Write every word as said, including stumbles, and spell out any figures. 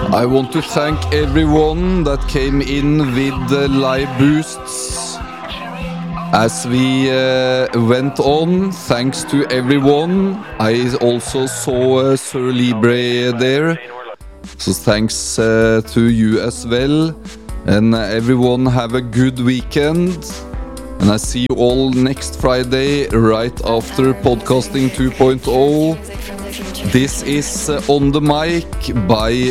I want to thank everyone that came in with the live boosts as we uh, went on. Thanks to everyone. I also saw uh, Sir Libre there, so thanks uh, to you as well. And uh, everyone have a good weekend. And I see you all next Friday right after Podcasting two point oh. This is uh, On The Mic by